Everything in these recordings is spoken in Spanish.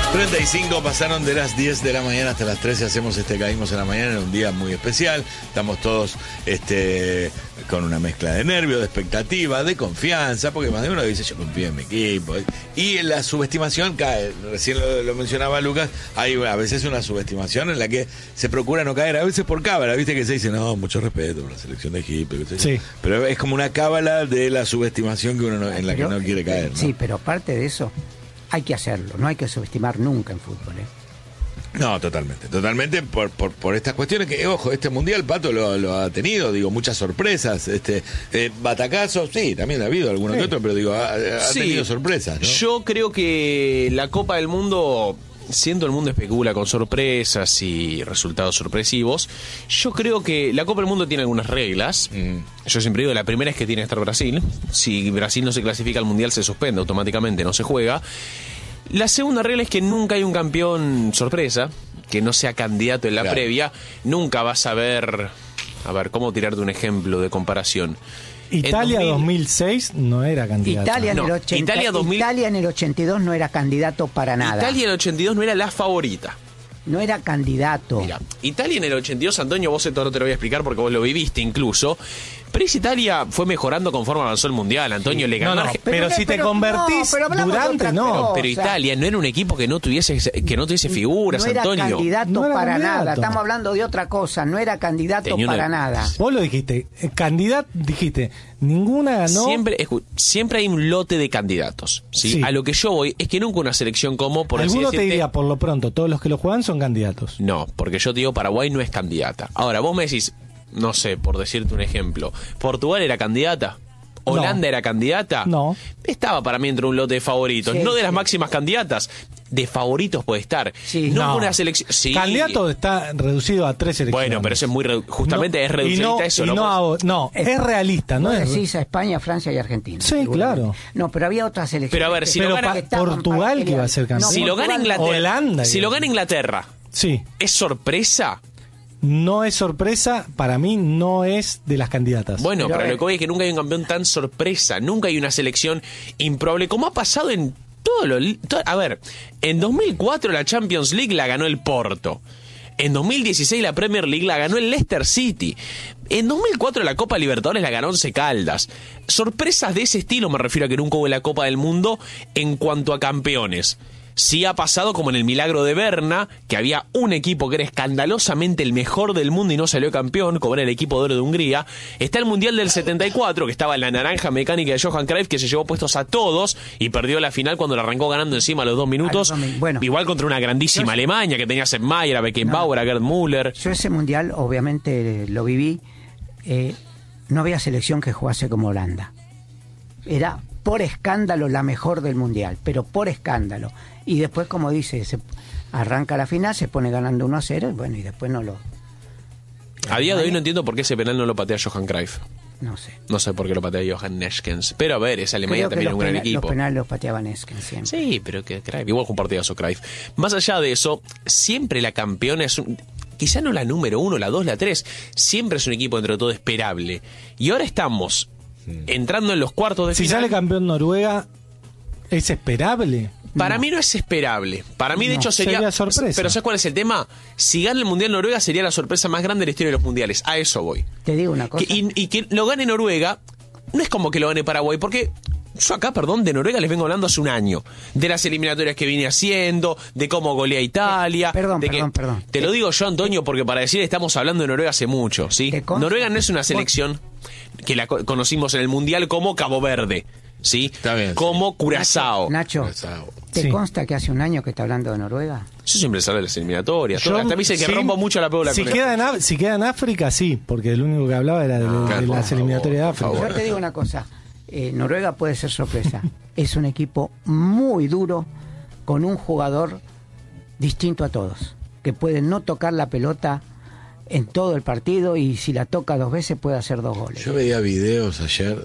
35 pasaron de las 10 de la mañana hasta las 13. Hacemos Caímos en la Mañana en un día muy especial. Estamos todos con una mezcla de nervios, de expectativa, de confianza, porque más de uno dice yo confío en mi equipo. Y la subestimación cae, recién lo mencionaba Lucas, hay a veces una subestimación en la que se procura no caer, a veces por cábala, viste que se dice, no, mucho respeto por la selección de Egipto, sí. Pero es como una cábala de la subestimación que uno en la que no quiere caer, ¿no? Sí, pero aparte de eso, hay que hacerlo, no hay que subestimar nunca en fútbol, No, totalmente por estas cuestiones que, ojo, este mundial, Pato, lo ha tenido, digo, muchas sorpresas, batacazos, sí, también ha habido alguno que otro, pero digo, ha tenido sorpresas, ¿no? Yo creo que la Copa del Mundo, siendo el mundo especula con sorpresas y resultados sorpresivos, yo creo que la Copa del Mundo tiene algunas reglas. Yo siempre digo, la primera es que tiene que estar Brasil. Si Brasil no se clasifica al mundial, se suspende automáticamente, no se juega. La segunda regla es que nunca hay un campeón sorpresa, que no sea candidato en la previa. Nunca vas a ver, ¿cómo tirarte un ejemplo de comparación? Italia 2006 no era candidato. Italia en el 82 no era candidato para nada. Italia en el 82 no era la favorita. No era candidato. Mira, Italia en el 82, Antonio, vos esto no te lo voy a explicar porque vos lo viviste incluso. Pero Italia fue mejorando conforme avanzó el Mundial, Antonio, le ganó. Pero si te convertís durante, no. Pero Italia no era un equipo que no tuviese figuras, no era Antonio. Candidato para nada, estamos hablando de otra cosa, no era candidato para nada. Vos lo dijiste, dijiste, ninguna ganó. Siempre hay un lote de candidatos, ¿sí? A lo que yo voy es que nunca una selección como, por así decirte, te diría, por lo pronto, todos los que lo juegan son candidatos. No, porque yo te digo, Paraguay no es candidata. Ahora, vos me decís, no sé, por decirte un ejemplo, ¿Portugal era candidata? ¿Holanda era candidata? No. Estaba para mí entre un lote de favoritos, no de las máximas candidatas, de favoritos puede estar. Una selección. Sí. Candidato está reducido a 3 selecciones. Bueno, pero eso es muy justamente es reducido a eso. Es realista, ¿no? Decís a España, Francia y Argentina. Sí, claro. No, pero había otras selecciones. Pero a ver, si lo gana Portugal, que iba a ser candidato. Si lo gana Inglaterra, Holanda, si lo gana Inglaterra, sí. ¿Es sorpresa? No es sorpresa, para mí no es de las candidatas. Bueno, pero lo que voy es que nunca hay un campeón tan sorpresa, nunca hay una selección improbable, como ha pasado en a ver, en 2004 la Champions League la ganó el Porto. En 2016 la Premier League la ganó el Leicester City. En 2004 la Copa Libertadores la ganó Once Caldas. Sorpresas de ese estilo me refiero a que nunca hubo la Copa del Mundo en cuanto a campeones. Sí ha pasado como en el milagro de Berna, que había un equipo que era escandalosamente el mejor del mundo y no salió campeón, como era el equipo de oro de Hungría. Está el Mundial del 74, que estaba en la naranja mecánica de Johan Cruyff, que se llevó puestos a todos y perdió la final cuando la arrancó ganando encima a los 2 minutos. Igual contra una grandísima Alemania, que tenía a Sepp Maier, a Beckenbauer, a Gerd Müller. Yo ese Mundial obviamente lo viví. No había selección que jugase como Holanda. Era por escándalo la mejor del Mundial, pero por escándalo. Y después, como dice, se arranca la final, se pone ganando 1-0, y después no lo... A día de hoy no entiendo por qué ese penal no lo patea Johan Cruyff. No sé. No sé por qué lo patea Johan Neeskens. Pero a ver, esa Alemania también es un gran equipo. Los penales los pateaba Neeskens siempre. Sí, pero que Cruyff, igual fue un partidazo Cruyff. Más allá de eso, siempre la campeona es quizá no la número 1, la 2, la 3, siempre es un equipo dentro de todo esperable. Y ahora estamos entrando en los cuartos de final. Si sale campeón Noruega, ¿es esperable? Para mí no es esperable. Para mí, de hecho, sería sorpresa. Pero ¿sabes cuál es el tema? Si gana el Mundial Noruega, sería la sorpresa más grande de la historia de los mundiales. A eso voy. Te digo una cosa. Y que lo gane Noruega, no es como que lo gane Paraguay, porque yo acá, de Noruega les vengo hablando hace un año. De las eliminatorias que viene haciendo, de cómo golea Italia. Perdón. Te lo digo yo, Antonio, porque para decir estamos hablando de Noruega hace mucho, ¿sí? Noruega no es una selección que la conocimos en el Mundial como Cabo Verde, ¿sí? Está bien, como Curazao. Nacho, ¿te consta que hace un año que está hablando de Noruega? Yo siempre salgo de las eliminatorias. Hasta me dice que rompo mucho la pelota. Si queda en África, sí, porque el único que hablaba era de las eliminatorias de África. Yo te digo una cosa. Noruega puede ser sorpresa. Es un equipo muy duro, con un jugador distinto a todos, que puede no tocar la pelota en todo el partido y si la toca 2 veces puede hacer 2 goles. Yo veía videos ayer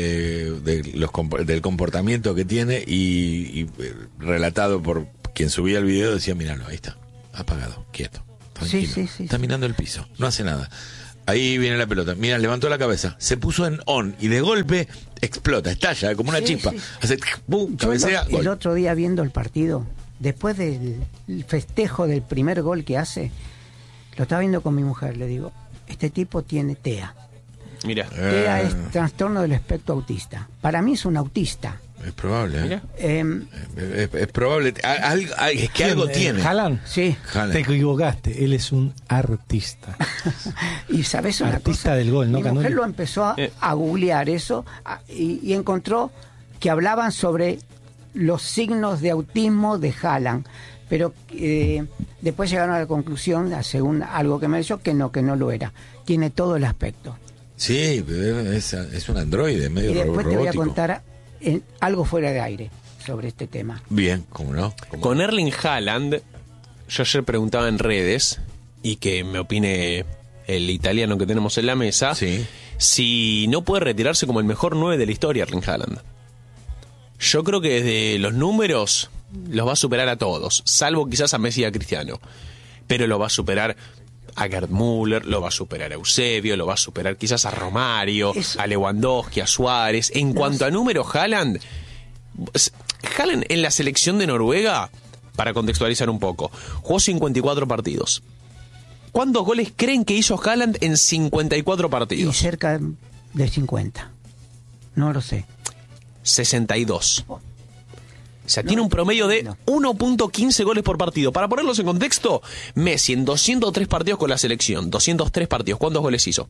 del comportamiento que tiene y relatado por quien subía el video, decía, míralo, ahí está, apagado, quieto, tranquilo, está mirando el piso, no hace nada. Ahí viene la pelota, mira, levantó la cabeza, se puso en on y de golpe explota, estalla como una chispa. Hace ¡pum! Cabecea, el otro día viendo el partido, después del festejo del primer gol que hace, lo estaba viendo con mi mujer, le digo, este tipo tiene TEA. Mira. TEA es trastorno del espectro autista. Para mí es un autista. Es probable, Mira. Es probable. Es que algo tiene. ¿Haaland? Sí. Haaland. Te equivocaste, él es un artista. Y sabes una Artista cosa, del gol, ¿no, mi mujer Canoli? lo empezó a googlear eso y encontró que hablaban sobre los signos de autismo de Haaland, pero después llegaron a la conclusión, según algo que me dijo, que no lo era. Tiene todo el aspecto. Sí, pero es un androide medio Y después robótico. te voy a contar algo fuera de aire sobre este tema. Bien, ¿cómo no? Con Erling Haaland, yo ayer preguntaba en redes, y que me opine el italiano que tenemos en la mesa, Sí. si no puede retirarse como el mejor 9 de la historia Erling Haaland. Yo creo que desde los números los va a superar a todos, salvo quizás a Messi y a Cristiano, pero lo va a superar a Gerd Müller, lo va a superar a Eusebio, lo va a superar quizás a Romario, a Lewandowski, a Suárez. En cuanto a números, Haaland en la selección de Noruega, para contextualizar un poco, jugó 54 partidos. ¿Cuántos goles creen que hizo Haaland en 54 Y partidos? cerca de 50. No lo sé. 62. O sea, tiene un promedio de 1.15 goles por partido. Para ponerlos en contexto, Messi en 203 partidos con la selección, 203 partidos, ¿cuántos goles hizo?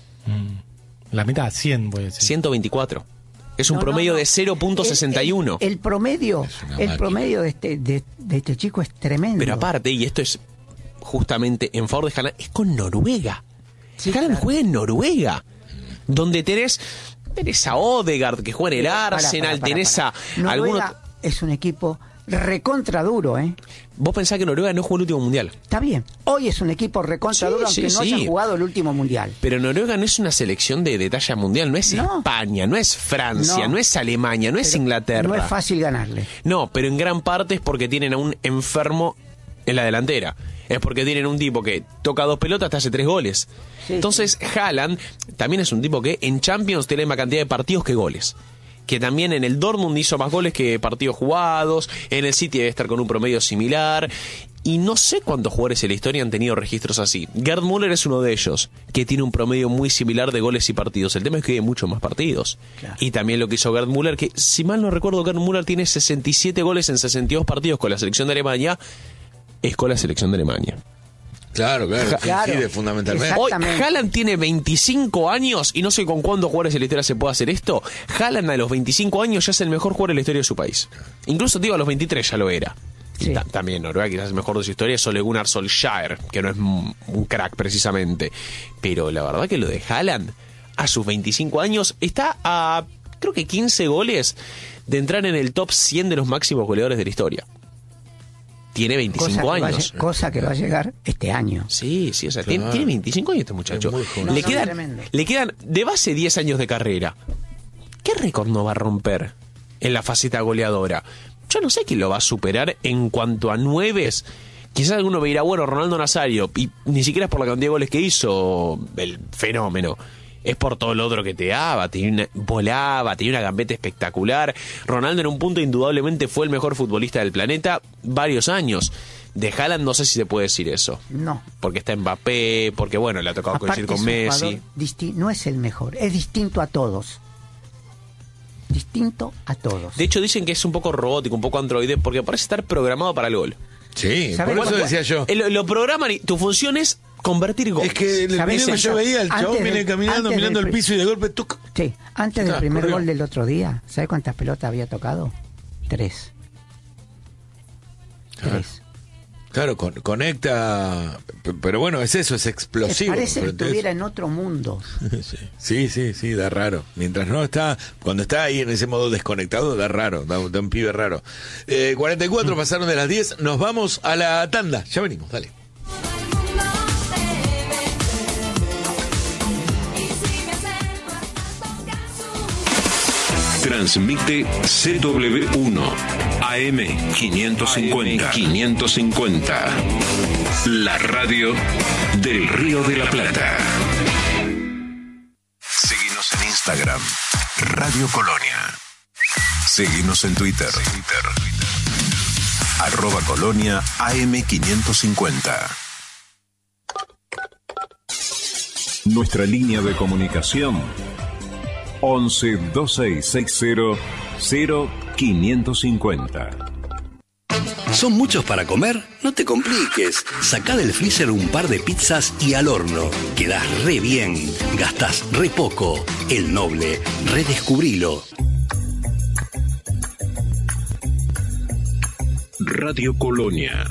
La mitad, 100, voy a decir. 124. Es un promedio de 0.61. El promedio, máquina. promedio de este chico es tremendo. Pero aparte, y esto es justamente en favor de Haaland, es con Noruega. Sí, Haaland claro. juega en Noruega, donde tenés a Odegaard que juega en el Arsenal, tenés a algunos... Noruega es un equipo recontra duro, ¿eh? Vos pensás que Noruega no jugó el último mundial. Está bien. Hoy es un equipo recontra Sí, duro, aunque sí, no sí. haya jugado el último mundial. Pero Noruega no es una selección de talla mundial, no es No. España, no es Francia, No. no es Alemania, no es Pero Inglaterra. No es fácil ganarle. No, pero en gran parte es porque tienen a un enfermo en la delantera. Es porque tienen un tipo que toca 2 pelotas, te hace 3 goles. Sí, Entonces, Haaland también es un tipo que en Champions tiene la misma cantidad de partidos que goles. Que también en el Dortmund hizo más goles que partidos jugados. En el City debe estar con un promedio similar. Y no sé cuántos jugadores en la historia han tenido registros así. Gerd Müller es uno de ellos, que tiene un promedio muy similar de goles y partidos. El tema es que hay muchos más partidos. Claro. Y también lo que hizo Gerd Müller, que si mal no recuerdo, Gerd Müller tiene 67 goles en 62 partidos con la selección de Alemania. Es con la selección de Alemania. Claro, Claro. coincide fundamentalmente. Exacto. Hoy Exactamente. Haaland tiene 25 años y no sé con cuántos jugadores de la historia se puede hacer esto. Haaland a los 25 años ya es el mejor jugador de la historia de su país. Incluso digo, a los 23 ya lo era. Sí. Y también Noruega quizás el mejor de su historia es Ole Gunnar Solskjaer, que no es un crack precisamente. Pero la verdad que lo de Haaland a sus 25 años está a creo que 15 goles de entrar en el top 100 de los máximos goleadores de la historia. Tiene 25 años. Cosa que va a llegar este año. Sí, o sea, Claro. tiene 25 años este muchacho. Es muy joven. Le No, quedan, tremendo. le quedan de base 10 años de carrera. ¿Qué récord no va a romper en la faceta goleadora? Yo no sé quién lo va a superar en cuanto a 9s. Quizás alguno me dirá, bueno, Ronaldo Nazario, y ni siquiera es por la cantidad de goles que hizo el fenómeno. Es por todo lo otro que te daba, volaba, tenía una gambeta espectacular. Ronaldo en un punto indudablemente fue el mejor futbolista del planeta varios años. De Haaland no sé si se puede decir eso. No. Porque está Mbappé, porque bueno, le ha tocado coincidir con es un Messi. jugador no es el mejor, es distinto a todos. Distinto a todos. De hecho dicen que es un poco robótico, un poco androide, porque parece estar programado para el gol. Sí, ¿Sabes por eso cuál- decía yo. Lo programan y tu función es convertir gol. Es que el ¿Sabes? video que yo veía, el Antes chabón viene del- caminando, antes mirando del el piso y de golpe tuc. Sí, antes del Está, primer corrió. gol del otro día, ¿sabe cuántas pelotas había tocado? 3. Ah. 3. Claro, conecta, pero bueno, es eso, es explosivo. Parece que Pero estuviera en otro mundo. Sí, da raro. Mientras no está, cuando está ahí en ese modo desconectado, da raro, da un pibe raro. 44 pasaron de las 10, nos vamos a la tanda. Ya venimos, dale. Transmite CW1 AM 550. La radio del Río de la Plata. Seguinos en Instagram, Radio Colonia. Seguinos en Twitter. @Colonia AM550. Nuestra línea de comunicación 11 2660 0550. ¿Son muchos para comer? No te compliques. Sacá del freezer un par de pizzas y al horno. Quedás re bien. Gastás re poco. El Noble. Redescubrilo. Radio Colonia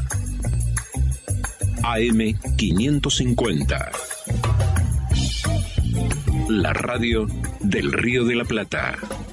AM550. La radio del Río de la Plata.